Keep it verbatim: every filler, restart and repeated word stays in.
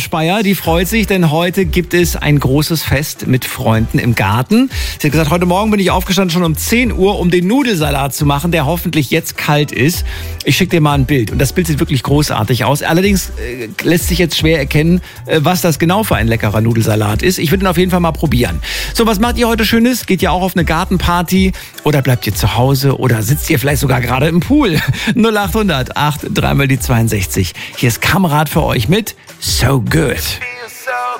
Speyer, die freut sich, denn heute gibt es ein großes Fest mit Freunden im Garten. Sie hat gesagt, heute Morgen bin ich aufgestanden schon um zehn Uhr, um den Nudelsalat zu machen, der hoffentlich jetzt kalt ist. Ich schicke dir mal ein Bild und das Bild sieht wirklich großartig aus. Allerdings äh, lässt sich jetzt schwer erkennen, äh, was das genau für ein leckerer Nudelsalat ist. Ich würde ihn auf jeden Fall mal probieren. So, was macht ihr heute Schönes? Geht ihr auch auf eine Gartenparty oder bleibt ihr zu Hause oder sitzt ihr vielleicht sogar gerade im Pool? null acht hundert acht, dreimal die zweiundsechzig. Hier ist Kamerad für euch mit So Good.